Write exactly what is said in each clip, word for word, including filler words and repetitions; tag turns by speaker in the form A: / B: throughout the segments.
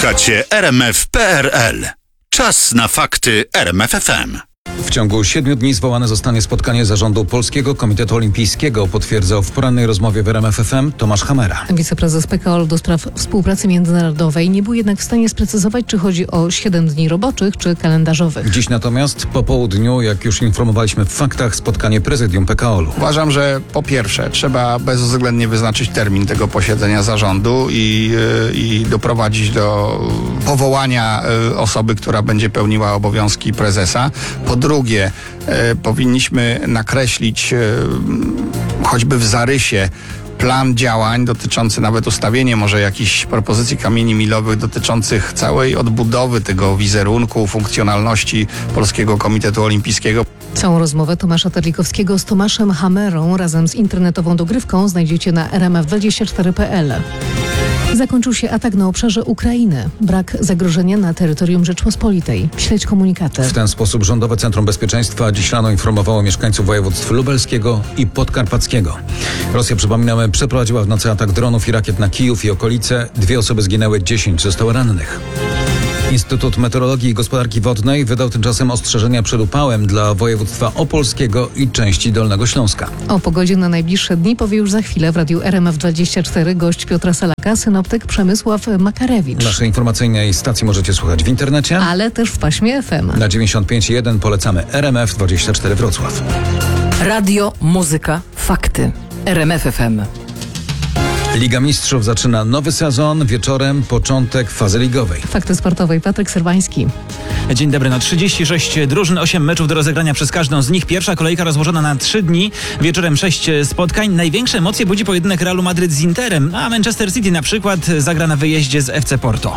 A: Słuchacie R M F kropka P R L. Czas na fakty R M F F M.
B: W ciągu siedmiu dni zwołane zostanie spotkanie zarządu Polskiego Komitetu Olimpijskiego, potwierdzał w porannej rozmowie w R M F F M Tomasz Hamera.
C: Wiceprezes P K O L do spraw współpracy międzynarodowej nie był jednak w stanie sprecyzować, czy chodzi o siedem dni roboczych, czy kalendarzowych.
B: Dziś natomiast po południu, jak już informowaliśmy w faktach, spotkanie prezydium P K O L-u.
D: Uważam, że po pierwsze trzeba bezwzględnie wyznaczyć termin tego posiedzenia zarządu i, i doprowadzić do powołania osoby, która będzie pełniła obowiązki prezesa. Po drugie, e, powinniśmy nakreślić e, choćby w zarysie plan działań dotyczący nawet ustawienia może jakichś propozycji kamieni milowych dotyczących całej odbudowy tego wizerunku, funkcjonalności Polskiego Komitetu Olimpijskiego.
C: Całą rozmowę Tomasza Terlikowskiego z Tomaszem Hamerą razem z internetową dogrywką znajdziecie na R M F dwadzieścia cztery kropka P L. Zakończył się atak na obszarze Ukrainy. Brak zagrożenia na terytorium Rzeczpospolitej. Śledź komunikaty.
B: W ten sposób Rządowe Centrum Bezpieczeństwa dziś rano informowało mieszkańców województw lubelskiego i podkarpackiego. Rosja, przypominamy, przeprowadziła w nocy atak dronów i rakiet na Kijów i okolice. Dwie osoby zginęły, dziesięć zostało rannych. Instytut Meteorologii i Gospodarki Wodnej wydał tymczasem ostrzeżenia przed upałem dla województwa opolskiego i części Dolnego Śląska.
C: O pogodzie na najbliższe dni powie już za chwilę w radiu R M F dwadzieścia cztery gość Piotra Salaka, synoptyk Przemysław Makarewicz.
B: Naszej informacyjnej stacji możecie słuchać w internecie,
C: ale też w paśmie F M.
B: Na dziewięćdziesiąt pięć przecinek jeden polecamy R M F dwadzieścia cztery Wrocław.
E: Radio, muzyka, fakty. R M F F M.
B: Liga Mistrzów zaczyna nowy sezon. Wieczorem początek fazy ligowej.
C: Fakty sportowej Patryk Serwański.
F: Dzień dobry. No trzydzieści sześć drużyn, osiem meczów do rozegrania przez każdą z nich. Pierwsza kolejka rozłożona na trzy dni. Wieczorem sześć spotkań. Największe emocje budzi pojedynek Realu Madryt z Interem, a Manchester City na przykład zagra na wyjeździe z F C Porto.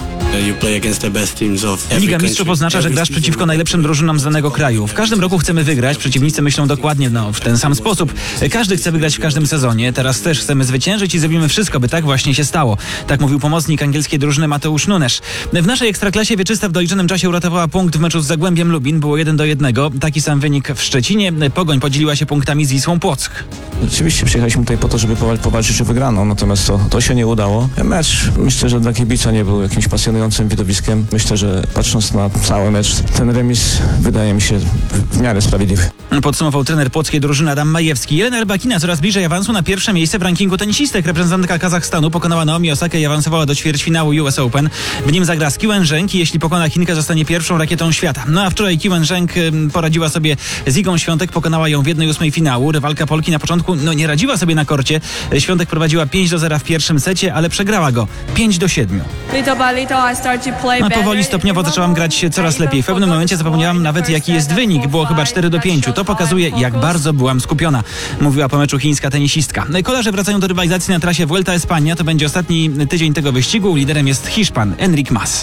F: Liga Mistrzów oznacza, że grasz przeciwko najlepszym drużynom z danego kraju. W każdym roku chcemy wygrać. Przeciwnicy myślą dokładnie no, w ten sam sposób. Każdy chce wygrać w każdym sezonie. Teraz też chcemy zwyciężyć i zrobimy wszystko, by tak właśnie się stało. Tak mówił pomocnik angielskiej drużyny Mateusz Nunes. W naszej ekstraklasie Wieczysta w doliczonym czasie uratowała punkt w meczu z Zagłębiem Lubin. Było jeden do jednego. Taki sam wynik w Szczecinie. Pogoń podzieliła się punktami z Wisłą Płock.
G: Oczywiście przyjechaliśmy tutaj po to, żeby powalczyć o wygraną, natomiast to, to się nie udało. Mecz myślę, że dla kibica nie był jakimś pasjonującym widowiskiem. Myślę, że patrząc na cały mecz, ten remis wydaje mi się w miarę sprawiedliwy.
F: Podsumował trener płockiej drużyny Adam Majewski. Jelena Rybakina coraz bliżej awansu na pierwsze miejsce w rankingu tenisistek. Reprezentantka Kazachstanu pokonała Naomi Osakę i awansowała do ćwierćfinału U S Open. W nim zagra z Qiwen Zheng i jeśli pokona Chinkę, zostanie pierwszą rakietą świata. No a wczoraj Qiwen Zheng poradziła sobie z Igą Świątek, pokonała ją w jednej ósmej finału. Rywalka Polki na początku no, nie radziła sobie na korcie. Świątek prowadziła pięć do zera w pierwszym secie, ale przegrała go pięć do siedmiu. No, powoli, stopniowo zaczęłam grać coraz lepiej. W pewnym momencie zapomniałam nawet, jaki jest wynik. Było chyba cztery do pięciu. To pokazuje, jak bardzo byłam skupiona, mówiła po meczu chińska tenisistka. Kolarze wracają do rywalizacji na trasie Vuelta Espania. To będzie ostatni tydzień tego wyścigu. Liderem jest Hiszpan Enric Mas.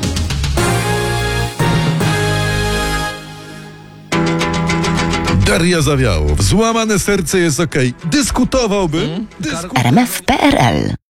H: Daria Zawiałow. Złamane serce jest okej. Okay. Dyskutowałbym. Dysku...
I: R M F kropka P R L